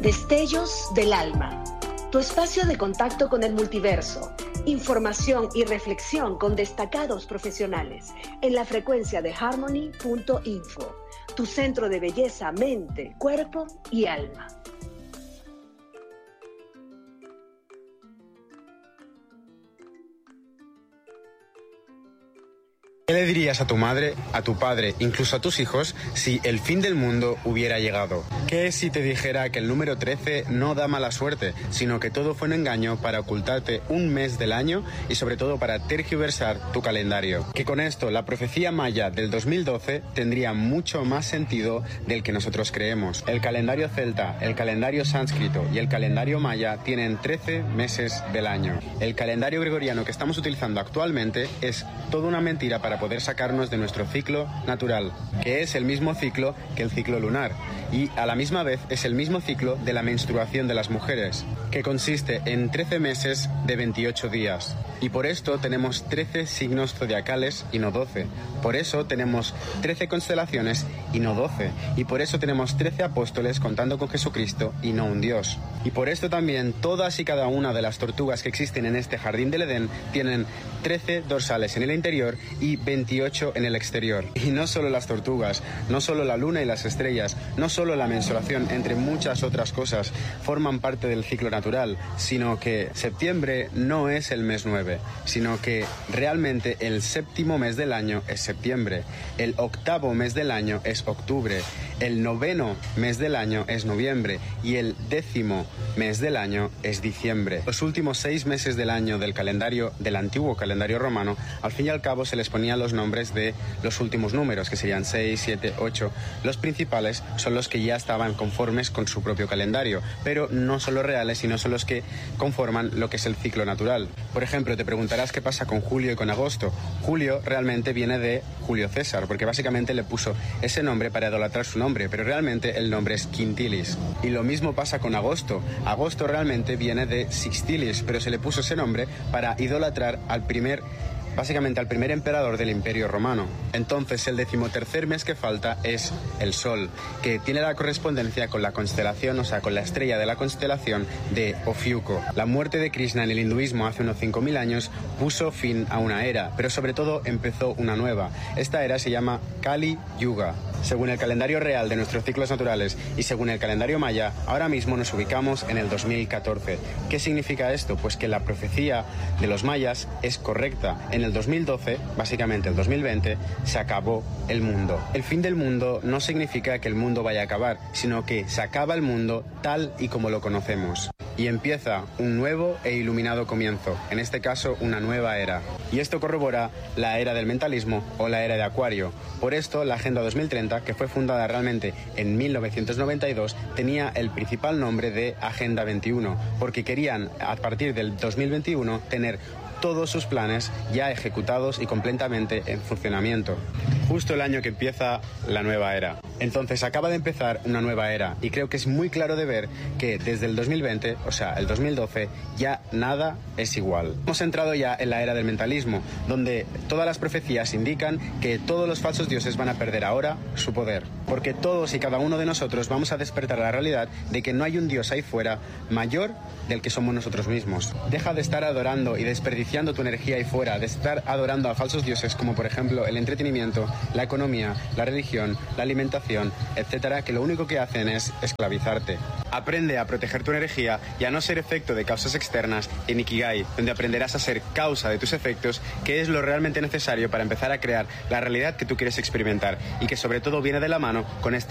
Destellos del Alma, tu espacio de contacto con el multiverso, información y reflexión con destacados profesionales en la frecuencia de harmony.info, tu centro de belleza, mente, cuerpo y alma. ¿Qué le dirías a tu madre, a tu padre, incluso a tus hijos, si el fin del mundo hubiera llegado? ¿Qué si te dijera que el número 13 no da mala suerte, sino que todo fue un engaño para ocultarte un mes del año y sobre todo para tergiversar tu calendario? Que con esto la profecía maya del 2012 tendría mucho más sentido del que nosotros creemos. El calendario celta, el calendario sánscrito y el calendario maya tienen 13 meses del año. El calendario gregoriano que estamos utilizando actualmente es toda una mentira para poder sacarnos de nuestro ciclo natural, que es el mismo ciclo que el ciclo lunar, y a la misma vez es el mismo ciclo de la menstruación de las mujeres, que consiste en 13 meses de 28 días. Y por esto tenemos 13 signos zodiacales y no 12. Por eso tenemos 13 constelaciones y no 12. Y por eso tenemos 13 apóstoles contando con Jesucristo y no un Dios. Y por esto también todas y cada una de las tortugas que existen en este jardín del Edén tienen 13 dorsales en el interior y 28 en el exterior. Y no solo las tortugas, no solo la luna y las estrellas, no solo la menstruación, entre muchas otras cosas, forman parte del ciclo natural, sino que septiembre no es el mes 9, sino que realmente el séptimo mes del año es septiembre, el octavo mes del año es octubre, el noveno mes del año es noviembre y el 10º mes del año es diciembre. Los últimos 6 meses del año del calendario, del antiguo calendario romano, al fin y al cabo se les ponían los nombres de los últimos números, que serían 6, 7, 8. Los principales son los que ya estaban conformes con su propio calendario, pero no son los reales, sino son los que conforman lo que es el ciclo natural. Por ejemplo, te preguntarás qué pasa con julio y con agosto. Julio realmente viene de Julio César, porque básicamente le puso ese nombre para idolatrar su nombre, pero realmente el nombre es Quintilis. Y lo mismo pasa con agosto. Agosto realmente viene de Sixtilis, pero se le puso ese nombre para idolatrar básicamente al primer emperador del Imperio Romano. Entonces el 13º mes que falta es el Sol, que tiene la correspondencia con la constelación, o sea, con la estrella de la constelación de Ofiuco. La muerte de Krishna en el hinduismo hace unos 5.000 años puso fin a una era, pero sobre todo empezó una nueva. Esta era se llama Kali Yuga. Según el calendario real de nuestros ciclos naturales y según el calendario maya, ahora mismo nos ubicamos en el 2014. ¿Qué significa esto? Pues que la profecía de los mayas es correcta. En el 2012, básicamente el 2020, se acabó el mundo. El fin del mundo no significa que el mundo vaya a acabar, sino que se acaba el mundo tal y como lo conocemos. Y empieza un nuevo e iluminado comienzo, en este caso una nueva era. Y esto corrobora la era del mentalismo o la era de Acuario. Por esto, la Agenda 2030, que fue fundada realmente en 1992, tenía el principal nombre de Agenda 21, porque querían, a partir del 2021, tener todos sus planes ya ejecutados y completamente en funcionamiento. Justo el año que empieza la nueva era. Entonces acaba de empezar una nueva era y creo que es muy claro de ver que desde el 2020, o sea, el 2012, ya nada es igual. Hemos entrado ya en la era del mentalismo, donde todas las profecías indican que todos los falsos dioses van a perder ahora su poder, porque todos y cada uno de nosotros vamos a despertar a la realidad de que no hay un dios ahí fuera mayor del que somos nosotros mismos. Deja de estar adorando y desperdiciando tu energía ahí fuera, de estar adorando a falsos dioses como por ejemplo el entretenimiento, la economía, la religión, la alimentación, etcétera, que lo único que hacen es esclavizarte. Aprende a proteger tu energía y a no ser efecto de causas externas en Ikigai, donde aprenderás a ser causa de tus efectos, que es lo realmente necesario para empezar a crear la realidad que tú quieres experimentar y que sobre todo viene de la mano con esta